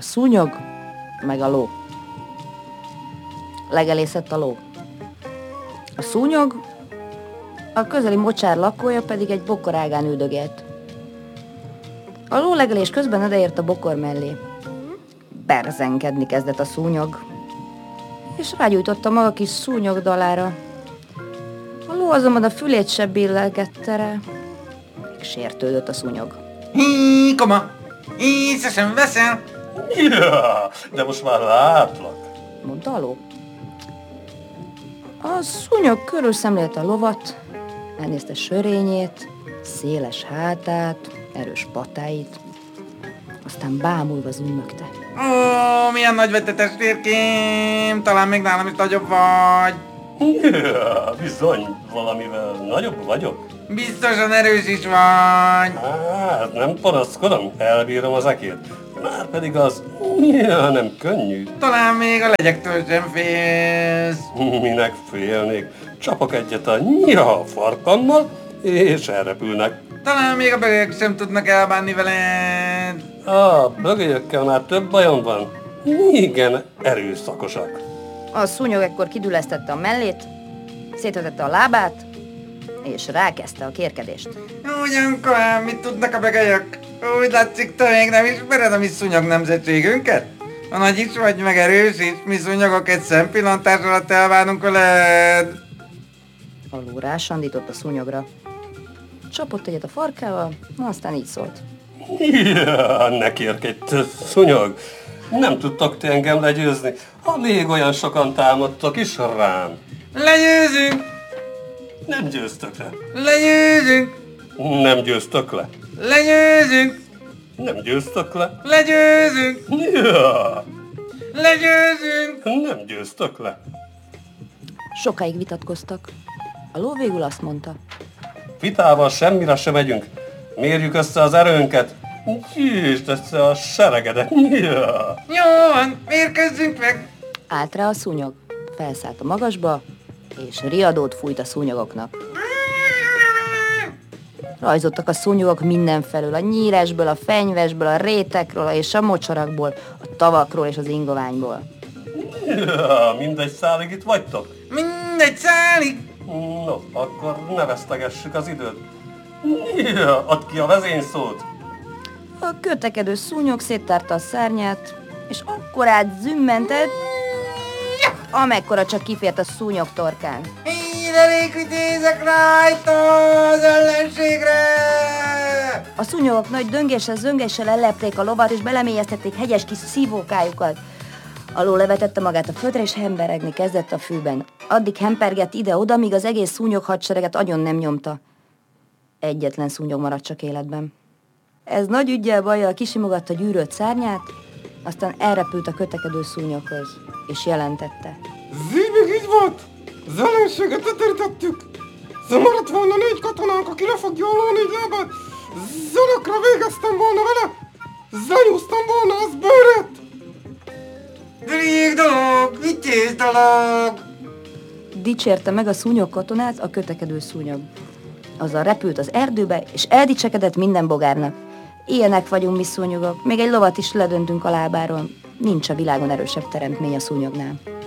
szúnyog, meg a ló. Legelészett a ló. A szúnyog, a közeli mocsár lakója pedig egy bokor ágán üldögélt. A ló legelés közben odaért a bokor mellé. Berzenkedni kezdett a szúnyog, és rágyújtotta maga kis szúnyog dalára. A ló azonban a fülét se billelgette rá. Sértődött a szúnyog. Hí, koma! Észre sem veszel! Ja, de most már látlak, mondta a ló. A szúnyog körül szemlélte a lovat, elnézte sörényét, széles hátát, erős patáit, aztán bámulva zümmögte. Ó, milyen nagy vagy te testvérkém! Talán még nálam is nagyobb vagy! Ja, bizony, valamivel nagyobb vagyok. Biztosan erős is vagy! Hát nem panaszkodom, elbírom az ekét. Már pedig az, ja, nem könnyű. Talán még a legyektől sem félsz! Minek félnék? Csapok egyet a farkammal, és elrepülnek. Talán még a bögök sem tudnak elbánni veled! A bögölyökkel már több bajom van. Igen, erőszakosak. A szúnyog ekkor kidülesztette a mellét, szétvetette a lábát, és rákezdte a kérkedést. Ugyankor, mit tudnak a bögölyök? Úgy látszik, te még nem ismered a mi szúnyog nemzetségünket? A nagy is vagy, meg erős is, mi szúnyogok egy szempillantás alatt elválunk veled! A ló rásandított a szúnyogra. Csapott egyet a farkával, aztán így szólt. Ja, ne kérkedj, szúnyog. Nem tudtok ti engem legyőzni, ha még olyan sokan támadtok is rám. Legyőzünk! Nem győztök le. Legyőzünk! Nem győztök le. Legyőzünk! Nem győztök le. Legyőzünk! Ja, Legyőzünk! nem győztök le. Sokáig vitatkoztak. A ló végül azt mondta. Vitával semmire sem megyünk. Mérjük össze az erőnket. Gyűjtsd össze a seregedet. Ja. Jó van, mérkőzzünk meg! Állt rá a szúnyog, felszállt a magasba, és riadót fújt a szúnyogoknak. Rajzottak a szúnyogok mindenfelől, a nyíresből, a fenyvesből, a rétekről és a mocsarakból, a tavakról és az ingoványból. Ja, mindegy szálig itt vagytok. Mindegy szálig! No, akkor ne vesztegessük az időt. Ja, add ki a vezényszót. A kötekedő szúnyog széttárta a szárnyát, és akkorát zümmentett, amekkora csak kifért a szúnyog torkán. Így elég vitézek rajta az ellenségre! A szúnyogok nagy döngéssel, zöngéssel ellepték a lovat, és belemélyeztették hegyes kis szívókájukat. A ló levetette magát a földre, és hemperegni kezdett a fűben. Addig hempergett ide-oda, míg az egész szúnyog hadsereget agyon nem nyomta. Egyetlen szúnyog maradt csak életben. Ez nagy üggyel bajjal kisimogatta gyűrött szárnyát, aztán elrepült a kötekedő szúnyoghoz, és jelentette. Zébig így volt! Az ellenséget leterítettük! Maradt volna 4 katonánk, aki le fogja a ló 4 lábát! Zölökre végeztem volna vele! Zenyúztam volna az bőrét! Rég dolog, vitéz dolog! Dicsérte meg a szúnyog katonát a kötekedő szúnyog. Azzal repült az erdőbe, és eldicsekedett minden bogárnak. Ilyenek vagyunk mi szúnyogok, még egy lovat is ledöntünk a lábáról. Nincs a világon erősebb teremtmény a szúnyognál.